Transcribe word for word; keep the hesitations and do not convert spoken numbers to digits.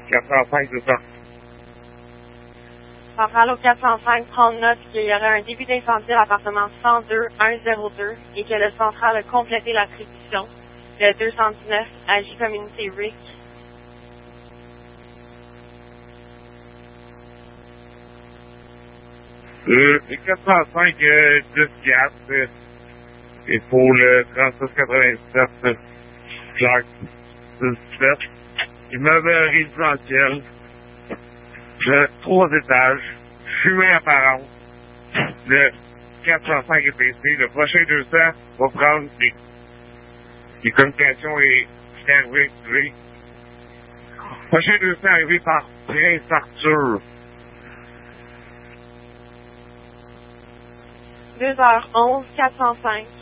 quatre cent cinq, c'est ça. Centrale au quatre cent cinq, prendre note qu'il y aurait un début d'incendie à l'appartement cent deux un zéro deux et que le central a complété l'attribution. Le deux cent dix-neuf agit comme unité R I C. Euh, le quatre cent cinq, euh, dix quatre, euh, et pour le trente-six quatre-vingt-sept, euh, Clark, dix-sept, immeuble résidentiel, de trois étages, fumée apparente, le quatre cent cinq est baissé, le prochain deux cents va prendre les, les communications et services activés. Le prochain deux cents arrivé par Prince Arthur. deux heures onze, quatre cent cinq.